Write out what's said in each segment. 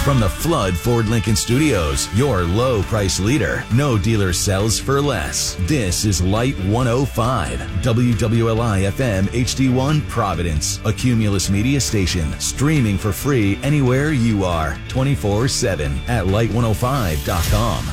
From the Flood Ford Lincoln Studios, your low price leader. No dealer sells for less. This is Light 105, WWLI FM HD1 Providence, a Cumulus media station, streaming for free anywhere you are, 24/7 at light105.com.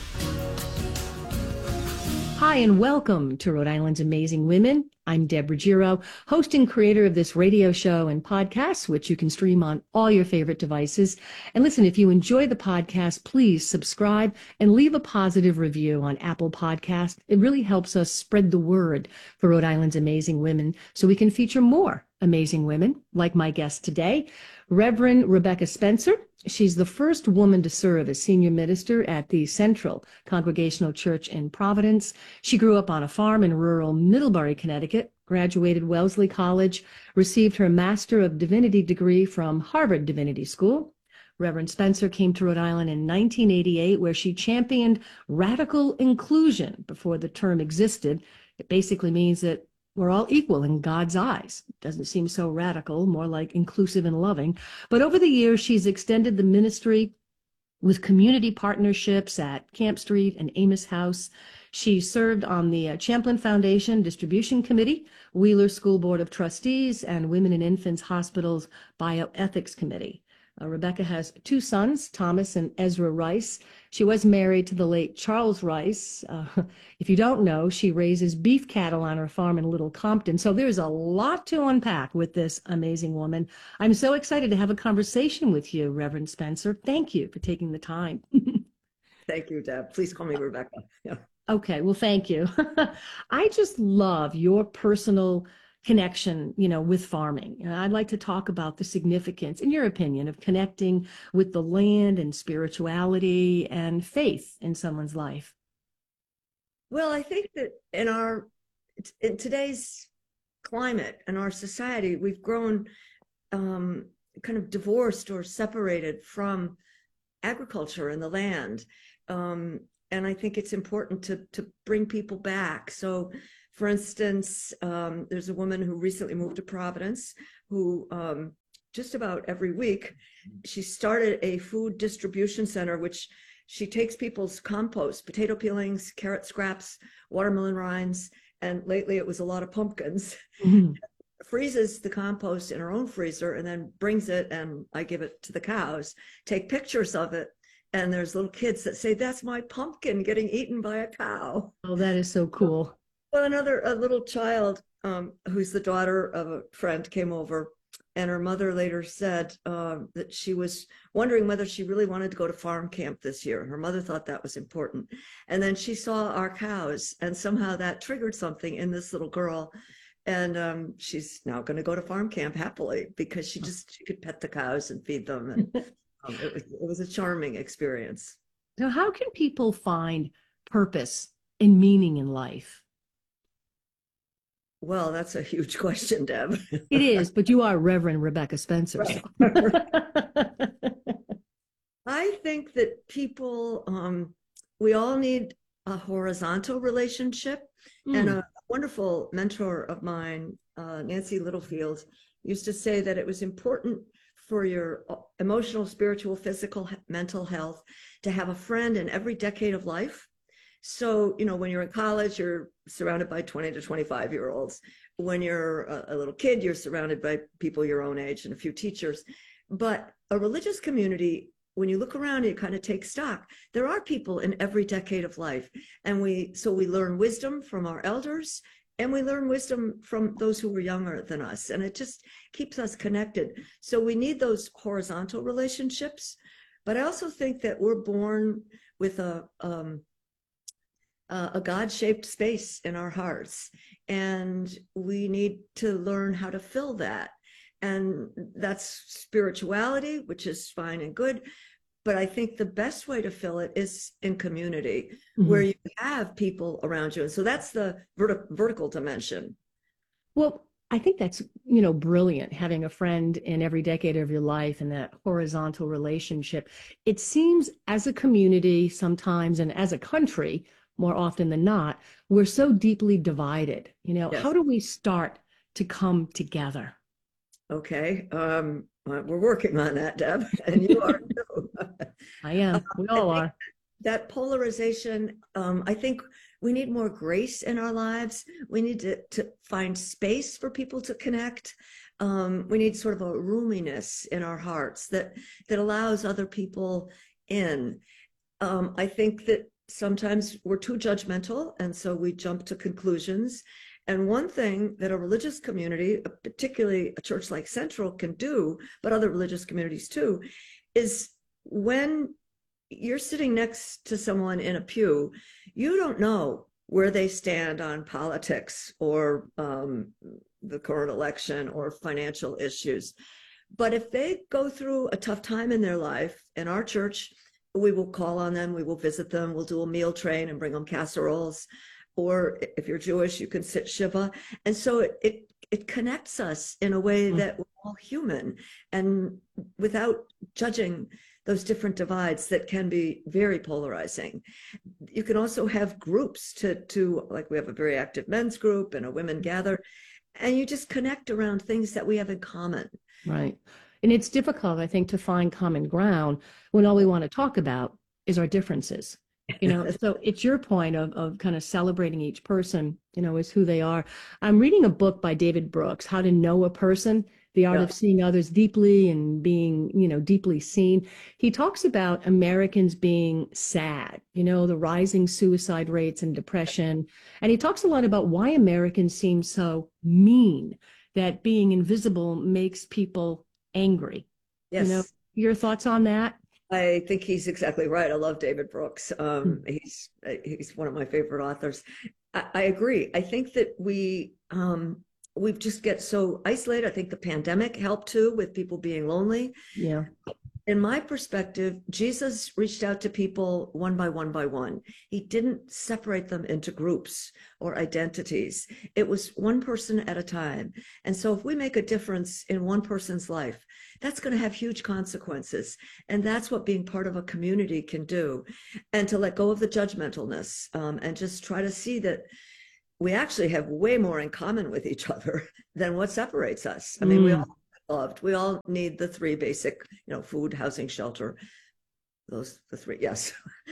Hi, and welcome to Rhode Island's Amazing Women. I'm Deborah Giro, host and creator of this radio show and podcast, which you can stream on all your favorite devices. And listen, if you enjoy the podcast, please subscribe and leave a positive review on Apple Podcasts. It really helps us spread the word for Rhode Island's Amazing Women so we can feature more amazing women like my guest today, Reverend Rebecca Spencer. She's the first woman to serve as senior minister at the Central Congregational Church in Providence. She grew up on a farm in rural Middlebury, Connecticut, graduated Wellesley College, received her Master of Divinity degree from Harvard Divinity School. Reverend Spencer came to Rhode Island in 1988, where she championed radical inclusion before the term existed. It basically means that we're all equal in God's eyes. It doesn't seem so radical, more like inclusive and loving. But over the years, she's extended the ministry with community partnerships at Camp Street and Amos House. She served on the Champlain Foundation Distribution Committee, Wheeler School Board of Trustees, and Women and Infants Hospitals Bioethics Committee. Rebecca has two sons, Thomas and Ezra Rice. She was married to the late Charles Rice. If you don't know, she raises beef cattle on her farm in Little Compton. So there's a lot to unpack with this amazing woman. I'm so excited to have a conversation with you, Reverend Spencer. Thank you for taking the time. Thank you, Deb. Please call me Rebecca. Yeah. Okay, well, thank you. I just love your personal connection, with farming. And I'd like to talk about the significance, in your opinion, of connecting with the land and spirituality and faith in someone's life. Well, I think that in today's climate and our society, we've grown kind of divorced or separated from agriculture and the land. And I think it's important to bring people back. So, for instance, there's a woman who recently moved to Providence who just about every week, she started a food distribution center, which she takes people's compost, potato peelings, carrot scraps, watermelon rinds, and lately it was a lot of pumpkins, freezes the compost in her own freezer and then brings it, and I give it to the cows, take pictures of it. And there's little kids that say, "That's my pumpkin getting eaten by a cow." Oh, that is so cool. Well, a little child who's the daughter of a friend came over, and her mother later said that she was wondering whether she really wanted to go to farm camp this year. Her mother thought that was important. And then she saw our cows, and somehow that triggered something in this little girl. And she's now going to go to farm camp happily because she could pet the cows and feed them. And it was a charming experience. So how can people find purpose and meaning in life? Well, that's a huge question, Deb. It is, but you are Reverend Rebecca Spencer. Right. I think that people, we all need a horizontal relationship. And a wonderful mentor of mine, Nancy Littlefield, used to say that it was important for your emotional, spiritual, physical, mental health to have a friend in every decade of life. So, when you're in college, you're surrounded by 20 to 25-year-olds. When you're a little kid, you're surrounded by people your own age and a few teachers. But a religious community, when you look around, you kind of take stock. There are people in every decade of life. And we learn wisdom from our elders, and we learn wisdom from those who were younger than us. And it just keeps us connected. So we need those horizontal relationships. But I also think that we're born with a God-shaped space in our hearts, and we need to learn how to fill that. And that's spirituality, which is fine and good. But I think the best way to fill it is in community, where you have people around you. And so that's the vertical dimension. Well, I think that's, brilliant, having a friend in every decade of your life and that horizontal relationship. It seems as a community sometimes, and as a country, more often than not, we're so deeply divided. Yes. How do we start to come together? Okay. We're working on that, Deb, and you are too. I am. We all are. That polarization, I think we need more grace in our lives. We need to find space for people to connect. We need sort of a roominess in our hearts that allows other people in. I think that sometimes we're too judgmental, and so we jump to conclusions. And one thing that a religious community, particularly a church like Central, can do, but other religious communities too, is when you're sitting next to someone in a pew, you don't know where they stand on politics or the current election or financial issues. But if they go through a tough time in their life, in our church, we will call on them, we will visit them, we'll do a meal train and bring them casseroles. Or if you're Jewish, you can sit Shiva. And so it connects us in a way that we're all human, and without judging those different divides that can be very polarizing. You can also have groups to like we have a very active men's group and a women gather, and you just connect around things that we have in common. Right. And it's difficult, I think, to find common ground when all we want to talk about is our differences. So it's your point of kind of celebrating each person, as who they are. I'm reading a book by David Brooks, How to Know a Person, The Art of Seeing Others Deeply and Being, Deeply Seen. He talks about Americans being sad, the rising suicide rates and depression. And he talks a lot about why Americans seem so mean, that being invisible makes people angry. Yes. Your thoughts on that? I think he's exactly right. I love David Brooks. He's one of my favorite authors. I agree. I think that we just get so isolated. I think the pandemic helped too, with people being lonely. Yeah. In my perspective, Jesus reached out to people one by one by one. He didn't separate them into groups or identities. It was one person at a time. And so if we make a difference in one person's life, that's going to have huge consequences. And that's what being part of a community can do. And to let go of the judgmentalness and just try to see that we actually have way more in common with each other than what separates us. I mean, we all loved. We all need the three basic, food, housing, shelter. The three, yes.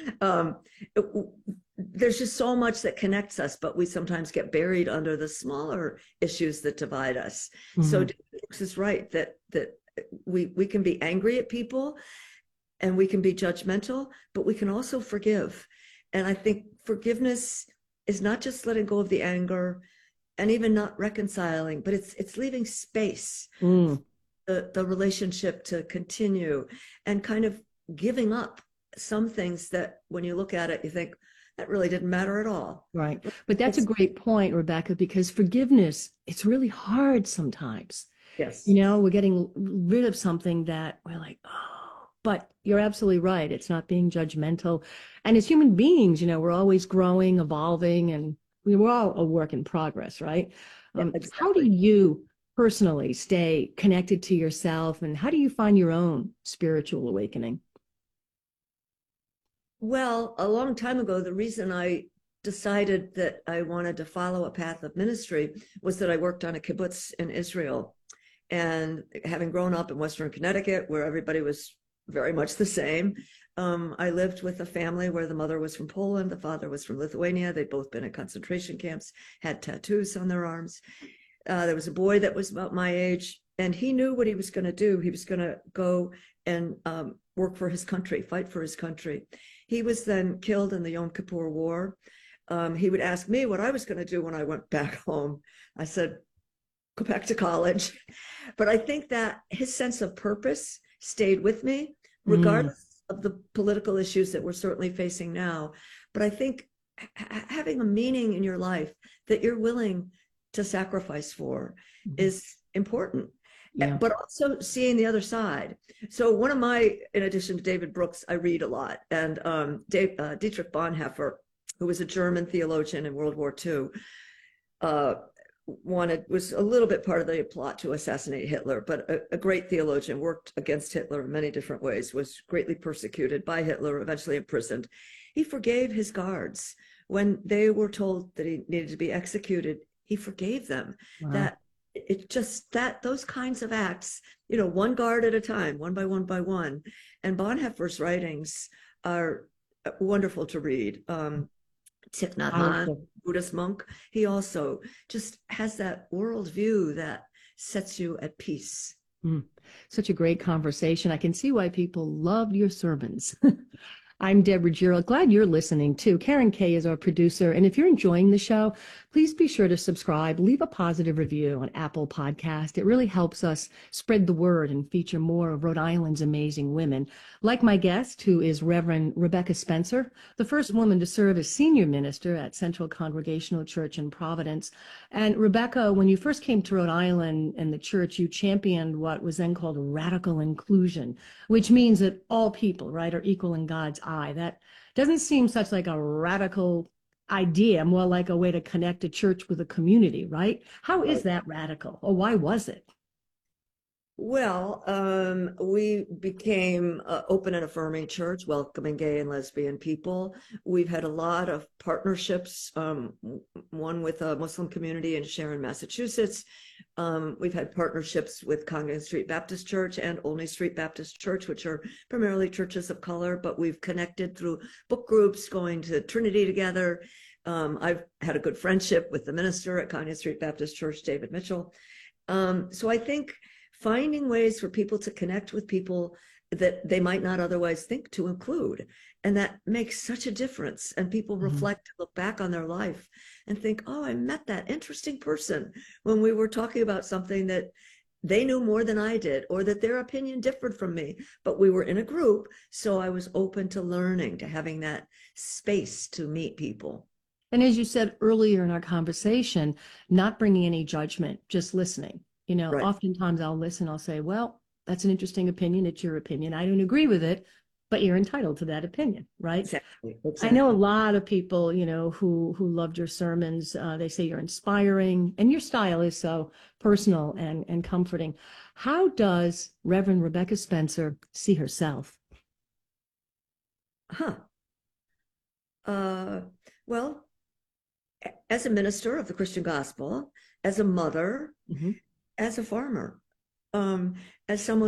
There's just so much that connects us, but we sometimes get buried under the smaller issues that divide us. So Brooks is right that we can be angry at people and we can be judgmental, but we can also forgive. And I think forgiveness is not just letting go of the anger and even not reconciling, but it's leaving space for the relationship to continue, and kind of giving up some things that when you look at it, you think that really didn't matter at all. Right. But that's a great point, Rebecca, because forgiveness, it's really hard sometimes. Yes. We're getting rid of something that we're like, oh, but you're absolutely right. It's not being judgmental. And as human beings, we're always growing, evolving, and we're all a work in progress, right? Exactly. How do you personally stay connected to yourself, and how do you find your own spiritual awakening? Well, a long time ago, the reason I decided that I wanted to follow a path of ministry was that I worked on a kibbutz in Israel. And having grown up in Western Connecticut, where everybody was very much the same, I lived with a family where the mother was from Poland, the father was from Lithuania. They'd both been in concentration camps, had tattoos on their arms. There was a boy that was about my age, and he knew what he was going to do. He was going to go and work for his country, fight for his country. He was then killed in the Yom Kippur War. He would ask me what I was going to do when I went back home. I said, go back to college. But I think that his sense of purpose stayed with me, regardless of the political issues that we're certainly facing now. But I think having a meaning in your life that you're willing to sacrifice for is important. Yeah. But also seeing the other side. So one of my, in addition to David Brooks, I read a lot. And Dietrich Bonhoeffer, who was a German theologian in World War II, was a little bit part of the plot to assassinate Hitler, but a great theologian, worked against Hitler in many different ways, was greatly persecuted by Hitler, eventually imprisoned. He forgave his guards when they were told that he needed to be executed. He forgave them. Wow. That it just that those kinds of acts, one guard at a time, one by one. And Bonhoeffer's writings are wonderful to read. Thich Nhat Hanh, Buddhist monk, he also just has that worldview that sets you at peace. Such a great conversation. I can see why people love your sermons. I'm Deborah Giro. Glad you're listening too. Karen Kay is our producer. And if you're enjoying the show, please be sure to subscribe, leave a positive review on Apple Podcast. It really helps us spread the word and feature more of Rhode Island's amazing women. Like my guest, who is Reverend Rebecca Spencer, the first woman to serve as senior minister at Central Congregational Church in Providence. And Rebecca, when you first came to Rhode Island and the church, you championed what was then called radical inclusion, which means that all people, right, are equal in God's eyes. That doesn't seem such like a radical idea, more like a way to connect a church with a community, right? How is that radical, or why was it? Well, we became open and affirming church, welcoming gay and lesbian people. We've had a lot of partnerships, one with a Muslim community in Sharon, Massachusetts. We've had partnerships with Congregational Street Baptist Church and Olney Street Baptist Church, which are primarily churches of color, but we've connected through book groups, going to Trinity together. I've had a good friendship with the minister at Congregational Street Baptist Church, David Mitchell. So I think finding ways for people to connect with people that they might not otherwise think to include. And that makes such a difference. And people reflect, look back on their life and think, oh, I met that interesting person when we were talking about something that they knew more than I did, or that their opinion differed from me, but we were in a group. So I was open to learning, to having that space to meet people. And as you said earlier in our conversation, not bringing any judgment, just listening. Right. Oftentimes I'll listen, I'll say, well, that's an interesting opinion. It's your opinion. I don't agree with it, but you're entitled to that opinion, right? Exactly. I know a lot of people, who loved your sermons. They say you're inspiring and your style is so personal and comforting. How does Reverend Rebecca Spencer see herself? Well, as a minister of the Christian gospel, as a mother, as a farmer, as someone